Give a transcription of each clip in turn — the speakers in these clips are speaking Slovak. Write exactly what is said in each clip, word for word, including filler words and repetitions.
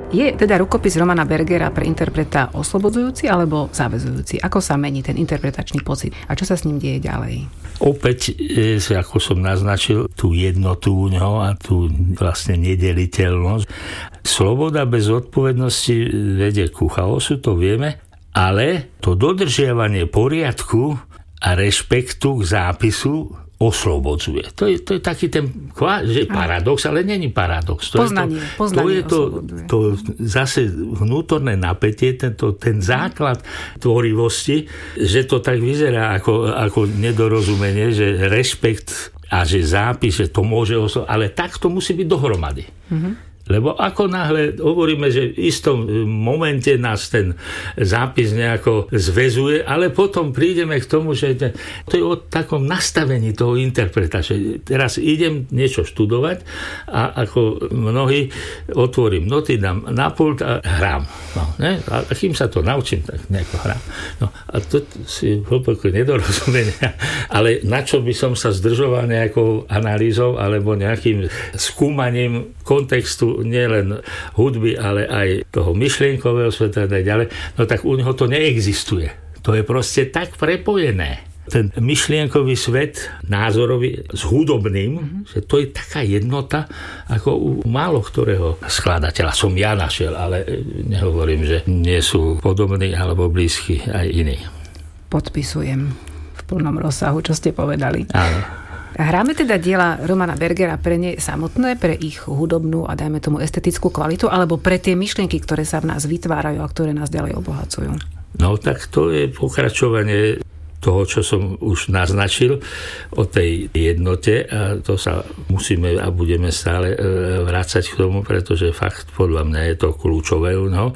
Je teda rukopis Romana Bergera pre interpreta oslobodzujúci alebo zaväzujúci? Ako sa mení ten interpretačný pocit a čo sa s ním deje ďalej? Opäť, ako som naznačil, tú jednotu u ňoho a tú vlastne nedeliteľnosť. Sloboda bez odpovednosti vedie ku chaosu, to vieme, ale to dodržiavanie poriadku a rešpektu k zápisu oslobodzuje. To je, to je taký ten že paradox, ale není paradox. To poznanie, je to, poznanie to je to, to zase vnútorné napätie, tento, ten základ tvorivosti, že to tak vyzerá ako, ako nedorozumenie, že rešpekt a že zápis, že to môže oslobodziť, ale tak to musí byť dohromady. Mm-hmm. Lebo ako náhle hovoríme, že v istom momente nás ten zápis nejako zväzuje, ale potom prídeme k tomu, že to je o takom nastavení toho interpreta, že teraz idem niečo študovať a ako mnohí otvorím noty, dám na pult a hrám. No, ne? A kým sa to naučím, tak nejako hrám. No, a to si hlboko nedorozumenia. Ale na čo by som sa zdržoval nejakou analýzou alebo nejakým skúmaním kontextu nielen hudby, ale aj toho myšlienkového sveta a tak ďalej, no tak u neho to neexistuje. To je proste tak prepojené. Ten myšlienkový svet názorový s hudobným, mm-hmm. že to je taká jednota, ako u málo ktorého skladateľa som ja našiel, ale nehovorím, že nie sú podobní alebo blízky aj iní. Podpisujem v plnom rozsahu, čo ste povedali. Áno. Hráme teda diela Romana Bergera pre ne samotné, pre ich hudobnú a dajme tomu estetickú kvalitu, alebo pre tie myšlienky, ktoré sa v nás vytvárajú a ktoré nás ďalej obohacujú? No tak to je pokračovanie toho, čo som už naznačil o tej jednote a to sa musíme a budeme stále vrácať k tomu, pretože fakt podľa mňa je to kľúčové. No.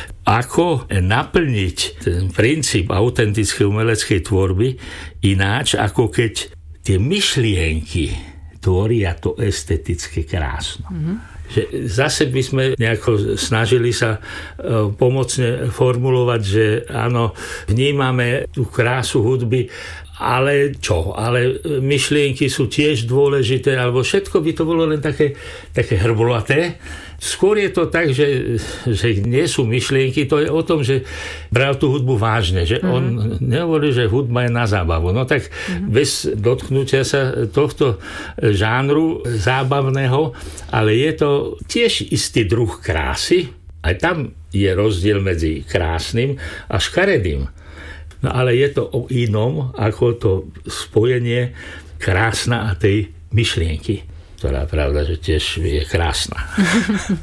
Ako naplniť ten princíp autentickej umeleckej tvorby ináč, ako keď tie myšlienky tvoria to estetické krásno. Mm-hmm. Že zase by sme nejako snažili sa pomocne formulovať, že áno, vnímame tú krásu hudby, ale čo? Ale myšlienky sú tiež dôležité, alebo všetko by to bolo len také, také hrbolaté. Skôr je to tak, že, že nie sú myšlienky, to je o tom, že bral tú hudbu vážne, že mm-hmm. on nehovorí, že hudba je na zábavu. No tak mm-hmm. bez dotknutia sa tohto žánru zábavného, ale je to tiež istý druh krásy, aj tam je rozdiel medzi krásnym a škaredým. No ale je to o inom, ako to spojenie krásna a tej myšlienky, ktorá pravda, že tiež je krásna.